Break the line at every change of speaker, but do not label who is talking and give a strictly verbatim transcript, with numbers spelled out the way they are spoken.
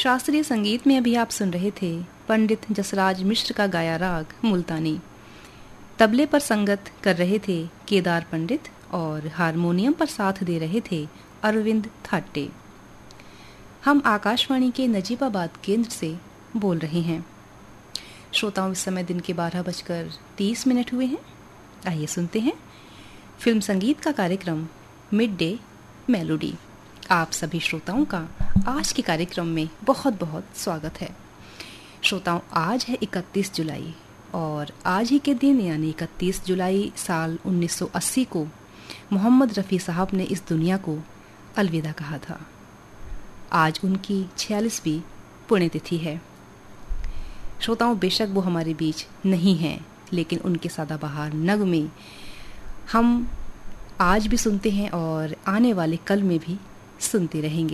शास्त्रीय संगीत में अभी आप सुन रहे थे पंडित जसराज मिश्र का गाया राग मुल्तानी। तबले पर संगत कर रहे थे केदार पंडित और हारमोनियम पर साथ दे रहे थे अरविंद थाट्टे। हम आकाशवाणी के नजीबाबाद केंद्र से बोल रहे हैं। श्रोताओं, इस समय दिन के बारह बजकर तीस मिनट हुए हैं। आइए सुनते हैं फिल्म संगीत का कार्यक्रम मिड डे मेलोडी। आप सभी श्रोताओं का आज के कार्यक्रम में बहुत बहुत स्वागत है। श्रोताओं, आज है इकतीस जुलाई और आज ही के दिन यानी इकतीस जुलाई साल उन्नीस सौ अस्सी को मोहम्मद रफ़ी साहब ने इस दुनिया को अलविदा कहा था। आज उनकी छियालीसवीं पुण्यतिथि है। श्रोताओं, बेशक वो हमारे बीच नहीं हैं, लेकिन उनके सदाबहार नगमे हम आज भी सुनते हैं और आने वाले कल में भी सुनते रहेंगे।